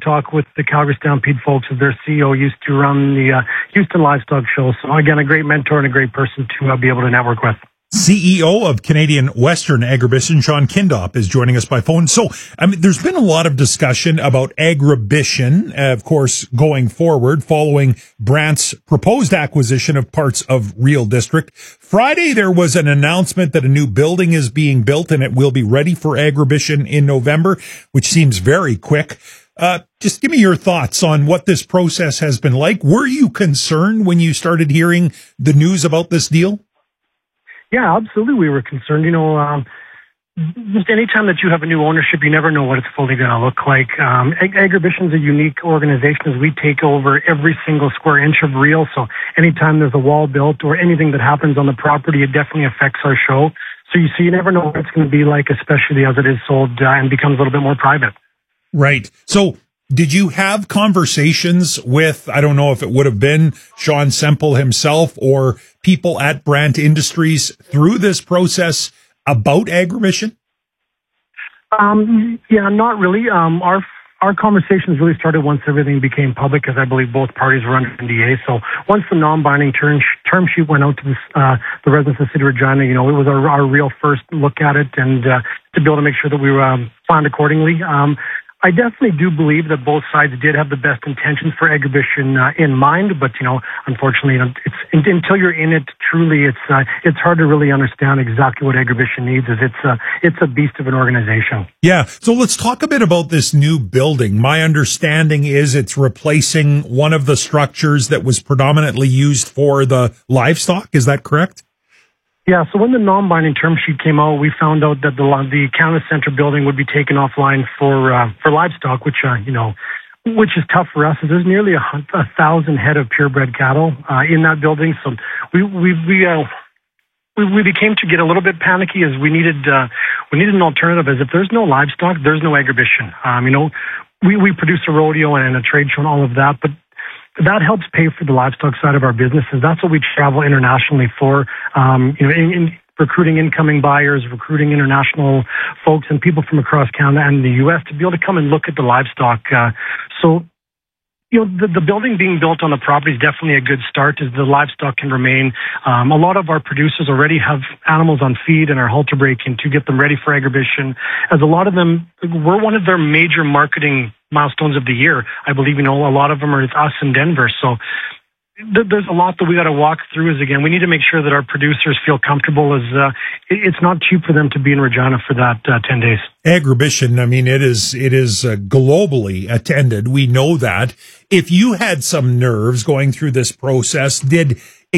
talk with the Calgary Stampede folks, as their CEO used to run the Houston Livestock Show. So again, a great mentor and a great person to be able to network with. CEO of Canadian Western Agribition, Sean Kindop, is joining us by phone. So, I mean, there's been a lot of discussion about Agribition, of course, going forward, following Brant's proposed acquisition of parts of Real District. Friday, there was an announcement that a new building is being built and it will be ready for Agribition in November, which seems very quick. Just give me your thoughts on what this process has been like. Were you concerned when you started hearing the news about this deal? Yeah, absolutely. We were concerned. Just anytime that you have a new ownership, you never know what it's fully going to look like. Agribition is a unique organization as we take over every single square inch of Real. So anytime there's a wall built or anything that happens on the property, it definitely affects our show. So you never know what it's going to be like, especially as it is sold and becomes a little bit more private. Right. So did you have conversations with, I don't know if it would have been Sean Semple himself or people at Brant Industries through this process about Agribition? Yeah, not really. Our conversations really started once everything became public, because I believe both parties were under NDA. So once the non-binding term sheet went out to the residents of the city of Regina, it was our real first look at it, and to be able to make sure that we were planned accordingly. I definitely do believe that both sides did have the best intentions for Agribition in mind, but unfortunately, it's until you're in it truly, it's hard to really understand exactly what Agribition needs. It's a beast of an organization. Yeah. So let's talk a bit about this new building. My understanding is it's replacing one of the structures that was predominantly used for the livestock. Is that correct? Yeah, so when the non-binding term sheet came out, we found out that the Canada Centre building would be taken offline for livestock, which is tough for us. There's nearly 1,000 head of purebred cattle in that building, so we became to get a little bit panicky, as we needed an alternative. As if there's no livestock, there's no Agribition. We produce a rodeo and a trade show and all of that, but that helps pay for the livestock side of our businesses. That's what we travel internationally for, in recruiting incoming buyers, recruiting international folks and people from across Canada and the U.S. to be able to come and look at the livestock. The building being built on the property is definitely a good start, as the livestock can remain. A lot of our producers already have animals on feed and are halter breaking to get them ready for Agribition, as a lot of them, we're one of their major marketing milestones of the year. I believe, a lot of them are us in Denver. So there's a lot that we got to walk through. As again, we need to make sure that our producers feel comfortable, as it's not cheap for them to be in Regina for that 10 days. Agribition, I mean, it is globally attended. We know that. If you had some nerves going through this process, did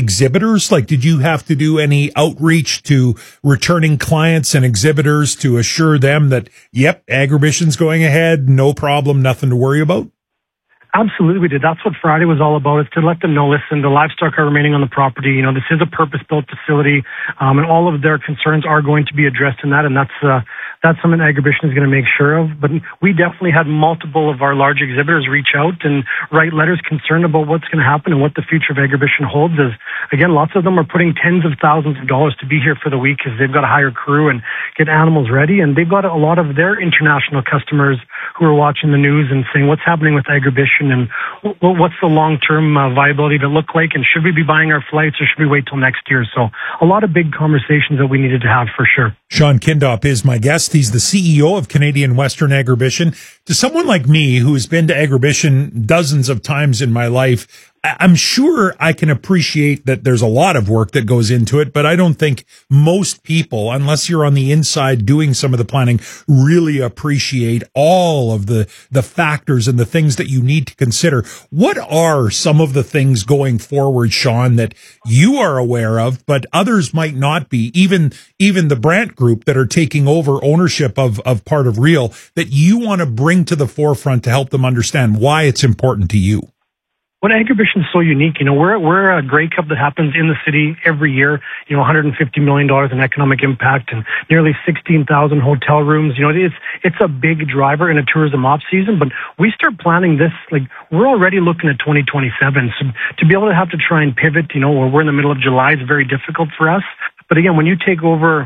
you have to do any outreach to returning clients and exhibitors to assure them that, yep, Agribition's going ahead, no problem, nothing to worry about? Absolutely, we did. That's what Friday was all about, is to let them know, listen, the livestock are remaining on the property. This is a purpose-built facility, and all of their concerns are going to be addressed in that, and that's something Agribition is going to make sure of. But we definitely had multiple of our large exhibitors reach out and write letters concerned about what's going to happen and what the future of Agribition holds. As again, lots of them are putting tens of thousands of dollars to be here for the week, as they've got to hire crew and get animals ready, and they've got a lot of their international customers who are watching the news and saying, what's happening with Agribition, and what's the long-term viability of it look like, and should we be buying our flights, or should we wait till next year? So a lot of big conversations that we needed to have, for sure. Sean Kindop is my guest. He's the CEO of Canadian Western Agribition. To someone like me who's been to Agribition dozens of times in my life, I'm sure I can appreciate that there's a lot of work that goes into it, but I don't think most people, unless you're on the inside doing some of the planning, really appreciate all of the factors and the things that you need to consider. What are some of the things going forward, Sean, that you are aware of, but others might not be, even the Brant Group that are taking over ownership of part of Real, that you want to bring to the forefront to help them understand why it's important to you? What Agribition is so unique, we're a Grey Cup that happens in the city every year, $150 million in economic impact and nearly 16,000 hotel rooms. It's a big driver in a tourism off season, but we start planning this, we're already looking at 2027. So to be able to have to try and pivot, we're in the middle of July, is very difficult for us. But again, when you take over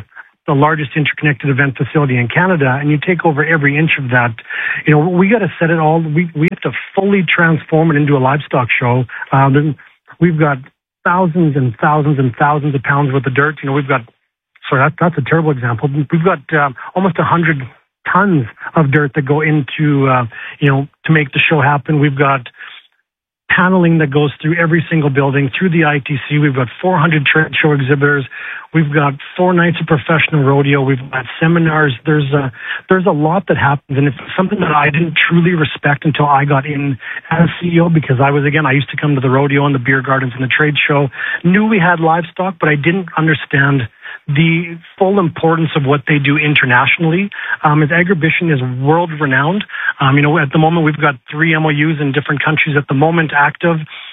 the largest interconnected event facility in Canada, and you take over every inch of that, we got to set it all. We have to fully transform it into a livestock show. We've got thousands and thousands and thousands of pounds worth of dirt. That's a terrible example. We've got almost 100 tons of dirt that go into, to make the show happen. We've got paneling that goes through every single building, through the ITC. We've got 400 trade show exhibitors. We've got 4 nights of professional rodeo. We've got seminars. There's a lot that happens, and it's something that I didn't truly respect until I got in as CEO, because I used to come to the rodeo and the beer gardens and the trade show, knew we had livestock, but I didn't understand the full importance of what they do internationally. As Agribition is world renowned. At the moment we've got 3 MOUs in different countries at the moment active.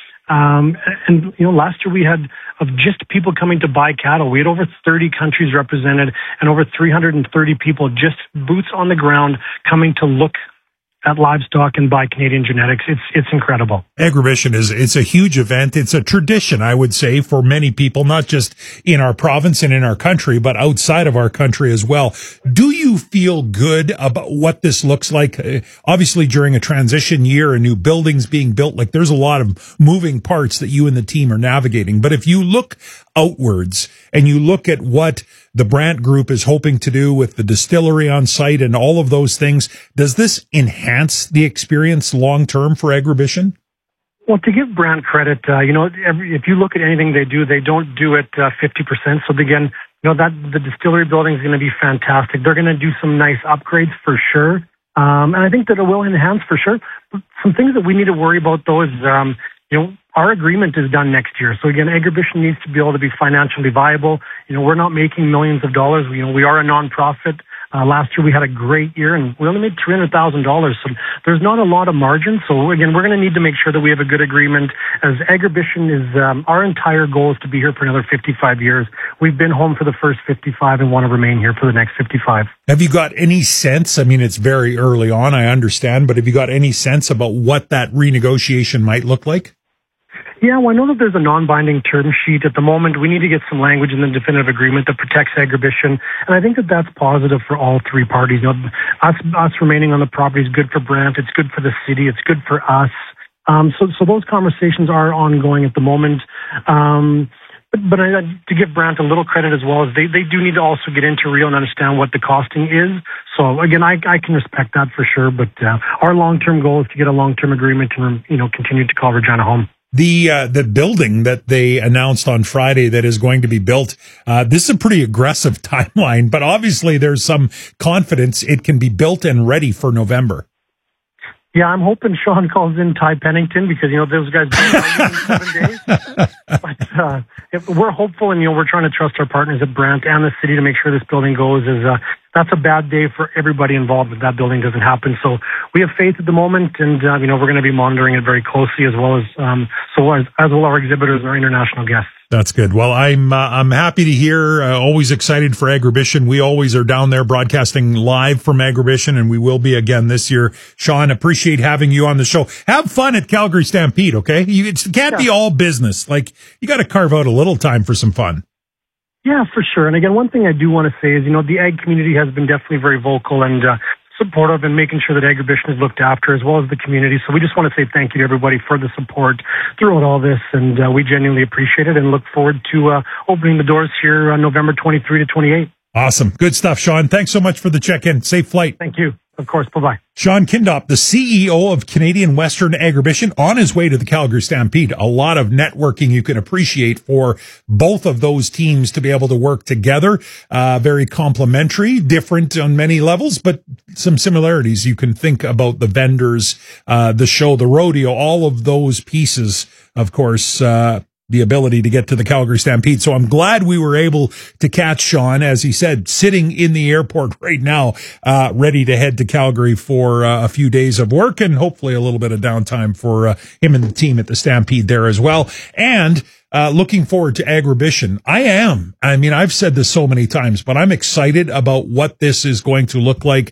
Last year we had, of just people coming to buy cattle, we had over 30 countries represented and over 330 people, just boots on the ground, coming to look at livestock and buy Canadian genetics. It's incredible. Agribition it's a huge event. It's a tradition, I would say, for many people, not just in our province and in our country, but outside of our country as well. Do you feel good about what this looks like? Obviously, during a transition year, a new building's being built, like there's a lot of moving parts that you and the team are navigating. But if you look outwards and you look at what the Brandt Group is hoping to do with the distillery on site and all of those things, does this enhance the experience long term for Agribition? Well, to give Brandt credit, if you look at anything they do, they don't do it 50%. So again, that the distillery building is going to be fantastic. They're going to do some nice upgrades for sure. And I think that it will enhance for sure. Some things that we need to worry about though is, our agreement is done next year. So again, Agribition needs to be able to be financially viable. We're not making millions of dollars. We are a nonprofit. Last year we had a great year and we only made $300,000. So there's not a lot of margin. So again, we're going to need to make sure that we have a good agreement. As Agribition is, our entire goal is to be here for another 55 years. We've been home for the first 55 and want to remain here for the next 55. Have you got any sense? I mean, it's very early on, I understand, but have you got any sense about what that renegotiation might look like? Yeah, well, I know that there's a non-binding term sheet at the moment. We need to get some language in the definitive agreement that protects Agribition, and I think that that's positive for all 3 parties. Us remaining on the property is good for Brandt. It's good for the city. It's good for us. So those conversations are ongoing at the moment. But to give Brandt a little credit as well, as they do need to also get into Rio and understand what the costing is. So again, I can respect that for sure. But our long-term goal is to get a long-term agreement and continue to call Regina home. The building that they announced on Friday that is going to be built, this is a pretty aggressive timeline, but obviously there's some confidence it can be built and ready for November. Yeah, I'm hoping Sean calls in Ty Pennington because, those guys in 7 days. But we're hopeful and, we're trying to trust our partners at Brandt and the city to make sure this building goes that's a bad day for everybody involved if that building doesn't happen. So we have faith at the moment and, we're going to be monitoring it very closely as well as our exhibitors and our international guests. That's good. Well, I'm happy to hear. Always excited for Agribition. We always are down there broadcasting live from Agribition, and we will be again this year. Sean, appreciate having you on the show. Have fun at Calgary Stampede, okay? It can't be all business. Like, you got to carve out a little time for some fun. Yeah, for sure. And again, one thing I do want to say is, the ag community has been definitely very vocal and supportive and making sure that Agribition is looked after as well as the community. So we just want to say thank you to everybody for the support throughout all this. And we genuinely appreciate it and look forward to opening the doors here on November 23 to 28. Awesome. Good stuff, Sean. Thanks so much for the check-in. Safe flight. Thank you. Of course. Bye-bye. Sean Kindop, the CEO of Canadian Western Agribition, on his way to the Calgary Stampede. A lot of networking you can appreciate for both of those teams to be able to work together. Very complementary, different on many levels, but some similarities. You can think about the vendors, the show, the rodeo, all of those pieces, of course, the ability to get to the Calgary Stampede. So I'm glad we were able to catch Sean, as he said, sitting in the airport right now, ready to head to Calgary for a few days of work and hopefully a little bit of downtime for him and the team at the Stampede there as well. And looking forward to Agribition. I've said this so many times, but I'm excited about what this is going to look like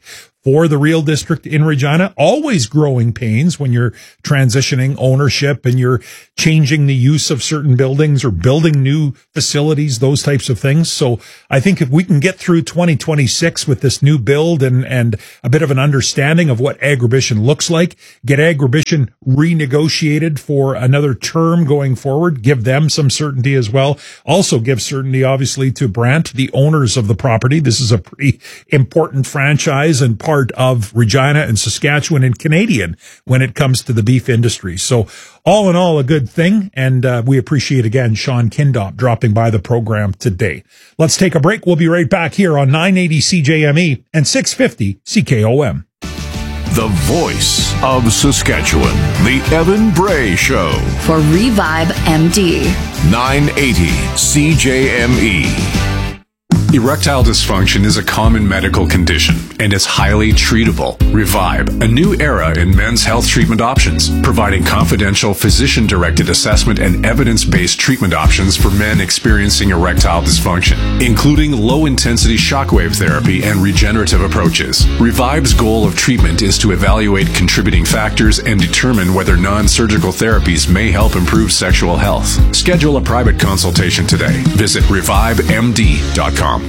for the Real District in Regina. Always growing pains when you're transitioning ownership and you're changing the use of certain buildings or building new facilities, those types of things. So I think if we can get through 2026 with this new build and a bit of an understanding of what Agribition looks like, get Agribition renegotiated for another term going forward, give them some certainty as well. Also give certainty, obviously, to Brandt, the owners of the property. This is a pretty important franchise and part of Regina and Saskatchewan and Canadian when it comes to the beef industry. So all in all, a good thing. And we appreciate, again, Sean Kindop dropping by the program today. Let's take a break. We'll be right back here on 980 CJME and 650 CKOM. The voice of Saskatchewan, The Evan Bray Show. For Revive MD. 980 CJME. Erectile dysfunction is a common medical condition and is highly treatable. Revive, a new era in men's health treatment options, providing confidential physician-directed assessment and evidence-based treatment options for men experiencing erectile dysfunction, including low-intensity shockwave therapy and regenerative approaches. Revive's goal of treatment is to evaluate contributing factors and determine whether non-surgical therapies may help improve sexual health. Schedule a private consultation today. Visit revivemd.com.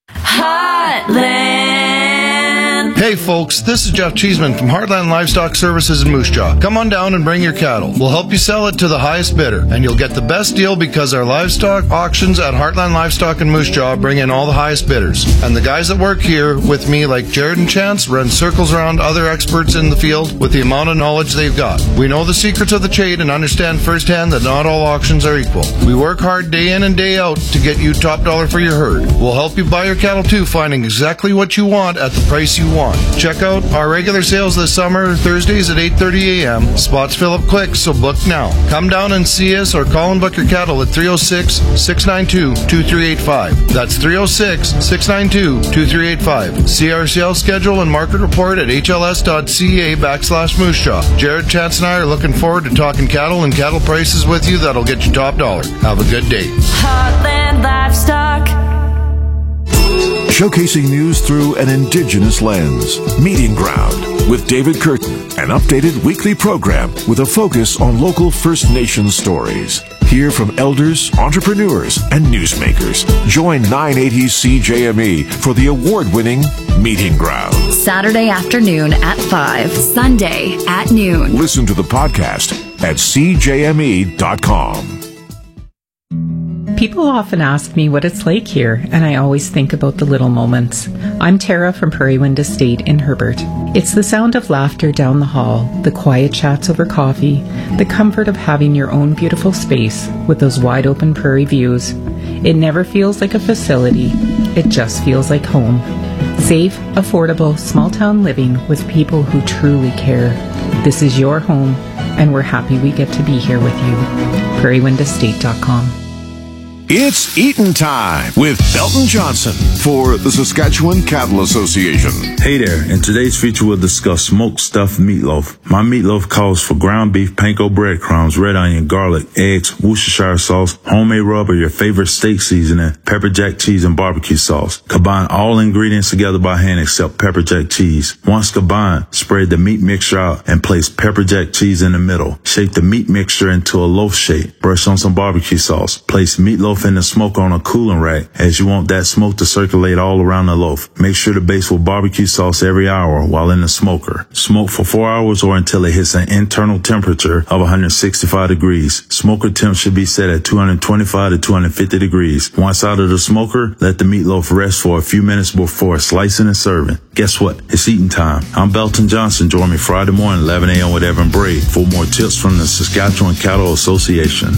Heartland. Hey folks, this is Jeff Cheeseman from Heartland Livestock Services in Moose Jaw. Come on down and bring your cattle. We'll help you sell it to the highest bidder, and you'll get the best deal because our livestock auctions at Heartland Livestock in Moose Jaw bring in all the highest bidders. And the guys that work here with me, like Jared and Chance, run circles around other experts in the field with the amount of knowledge they've got. We know the secrets of the trade and understand firsthand that not all auctions are equal. We work hard day in and day out to get you top dollar for your herd. We'll help you buy your cattle too, finding exactly what you want at the price you want. Check out our regular sales this summer, Thursdays at 8:30 a.m. Spots fill up quick, so book now. Come down and see us or call and book your cattle at 306-692-2385. That's 306-692-2385. See our sales schedule and market report at hls.ca/Moose Jaw. Jared, Chance, and I are looking forward to talking cattle and cattle prices with you that'll get you top dollar. Have a good day. Heartland Livestock. Showcasing news through an Indigenous lens. Meeting Ground with David Curtin, an updated weekly program with a focus on local First Nations stories. Hear from elders, entrepreneurs, and newsmakers. Join 980 CJME for the award-winning Meeting Ground. Saturday afternoon at 5, Sunday at noon. Listen to the podcast at cjme.com. People often ask me what it's like here, and I always think about the little moments. I'm Tara from Prairie Wind Estate in Herbert. It's the sound of laughter down the hall, the quiet chats over coffee, the comfort of having your own beautiful space with those wide open prairie views. It never feels like a facility, it just feels like home. Safe, affordable, small town living with people who truly care. This is your home, and we're happy we get to be here with you. prairiewindestate.com. It's eatin' time with Belton Johnson for the Saskatchewan Cattle Association. Hey there, in today's feature we'll discuss smoked stuffed meatloaf. My meatloaf calls for ground beef, panko breadcrumbs, red onion, garlic, eggs, Worcestershire sauce, homemade rub or your favorite steak seasoning, pepper jack cheese, and barbecue sauce. Combine all ingredients together by hand except pepper jack cheese. Once combined, spread the meat mixture out and place pepper jack cheese in the middle. Shape the meat mixture into a loaf shape. Brush on some barbecue sauce. Place meatloaf in the smoke on a cooling rack as you want that smoke to circulate all around the loaf. Make sure to baste with barbecue sauce every hour while in the smoker. Smoke for 4 hours or until it hits an internal temperature of 165 degrees. Smoker temp should be set at 225 to 250 degrees. Once out of the smoker, let the meatloaf rest for a few minutes before slicing and serving. Guess what? It's eating time. I'm Belton Johnson. Join me Friday morning, 11 a.m. with Evan Bray for more tips from the Saskatchewan Cattle Association.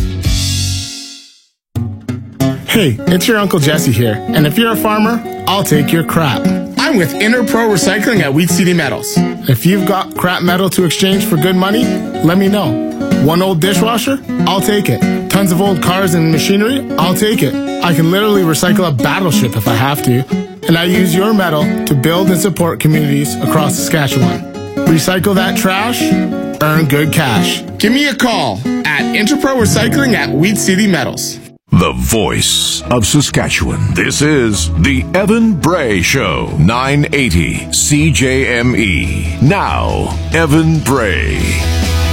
Hey, it's your Uncle Jesse here, and if you're a farmer, I'll take your crap. I'm with Interpro Recycling at Wheat City Metals. If you've got crap metal to exchange for good money, let me know. One old dishwasher? I'll take it. Tons of old cars and machinery? I'll take it. I can literally recycle a battleship if I have to, and I use your metal to build and support communities across Saskatchewan. Recycle that trash, earn good cash. Give me a call at Interpro Recycling at Wheat City Metals. the voice of Saskatchewan. This is the Evan Bray Show, 980 CJME. Now, Evan Bray.